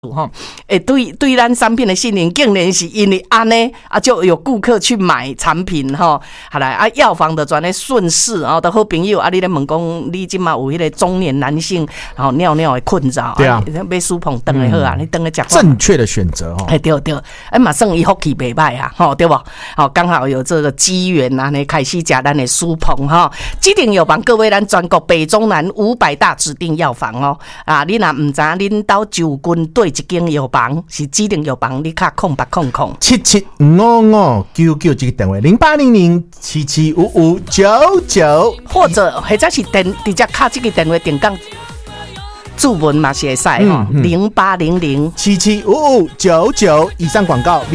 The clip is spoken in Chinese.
对咱产品的信任，竟然是因为安尼啊，就有顾客去买产品好来啊，药房的转来顺势的好朋友啊，你咧问讲，你即马有迄个中年男性尿尿的困扰， 对啊， 买舒碰灯的好啊，你灯的食正确的选择对，马上伊福气袂歹啊，对不？刚好有这个机缘啊，你开始食咱的舒碰指定药房，各位咱全国北中南500大指定药房你若唔知恁兜就近对一间药房是指定药房，你卡0800 775599这个电话0800775599， 或者是直接卡这个电话定岗注文嘛是会使0800 775599。以上广告。